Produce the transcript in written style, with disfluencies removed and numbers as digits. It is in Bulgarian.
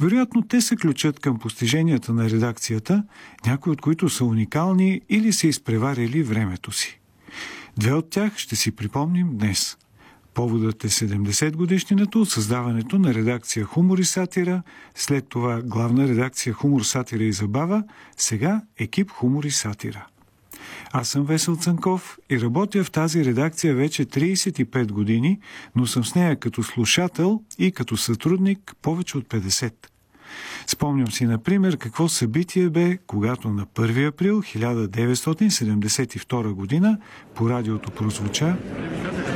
Вероятно те са ключът към постиженията на редакцията, някои от които са уникални или са изпреварили времето си. Две от тях ще си припомним днес. Поводът е 70-годишнината от създаването на редакция Хумор и сатира, след това главна редакция Хумор, сатира и забава, сега екип Хумор и сатира. Аз съм Весел Цанков и работя в тази редакция вече 35 години, но съм с нея като слушател и като сътрудник повече от 50. Спомням си, например, какво събитие бе, когато на 1 април 1972 година по радиото прозвуча